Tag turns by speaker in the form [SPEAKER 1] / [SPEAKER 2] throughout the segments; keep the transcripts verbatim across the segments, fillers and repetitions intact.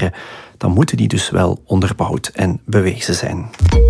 [SPEAKER 1] presteren, dan moeten die dus wel onderbouwd en bewezen zijn.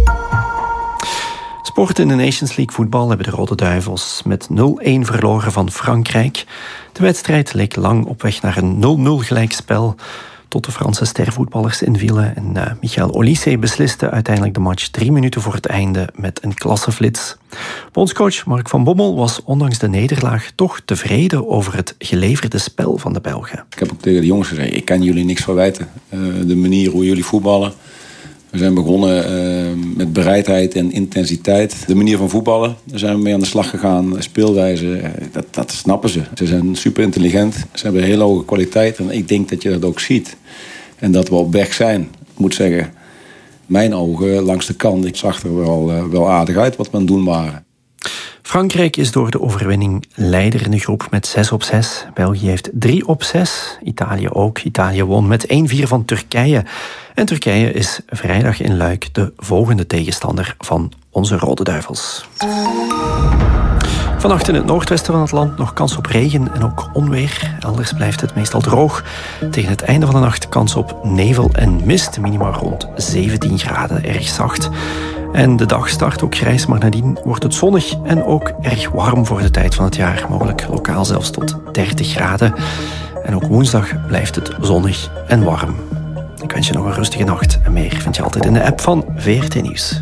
[SPEAKER 1] Sport in de Nations League voetbal hebben de Rode Duivels met nul-een verloren van Frankrijk. De wedstrijd leek lang op weg naar een nul-nul gelijkspel, tot de Franse stervoetballers invielen. En uh, Michael Olise besliste uiteindelijk de match drie minuten voor het einde met een klasseflits. Bondscoach Mark van Bommel was ondanks de nederlaag toch tevreden over het geleverde spel van de Belgen.
[SPEAKER 2] Ik heb ook tegen de jongens gezegd, ik kan jullie niks verwijten. Uh, de manier hoe jullie voetballen. We zijn begonnen uh, met bereidheid en intensiteit. De manier van voetballen, daar zijn we mee aan de slag gegaan. Speelwijze, uh, dat, dat snappen ze. Ze zijn super intelligent, ze hebben een hele hoge kwaliteit. En ik denk dat je dat ook ziet. En dat we op weg zijn. Ik moet zeggen, mijn ogen langs de kant, ik zag er wel, uh, wel aardig uit wat we aan het doen waren.
[SPEAKER 1] Frankrijk is door de overwinning leider in de groep met zes op zes. België heeft drie op zes. Italië ook. Italië won met één-vier van Turkije. En Turkije is vrijdag in Luik de volgende tegenstander van onze Rode Duivels. Vannacht in het noordwesten van het land nog kans op regen en ook onweer. Elders blijft het meestal droog. Tegen het einde van de nacht kans op nevel en mist. Minimaal rond zeventien graden, erg zacht. En de dag start ook grijs, maar nadien wordt het zonnig en ook erg warm voor de tijd van het jaar. Mogelijk lokaal zelfs tot dertig graden. En ook woensdag blijft het zonnig en warm. Ik wens je nog een rustige nacht. En meer vind je altijd in de app van V R T Nieuws.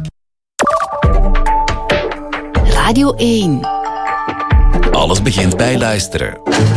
[SPEAKER 3] Radio één.
[SPEAKER 4] Alles begint bij luisteren.